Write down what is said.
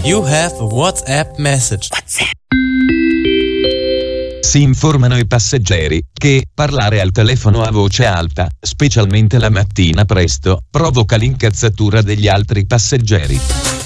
You have a WhatsApp message. Si informano i passeggeri che parlare al telefono a voce alta, specialmente la mattina presto, provoca l'incazzatura degli altri passeggeri.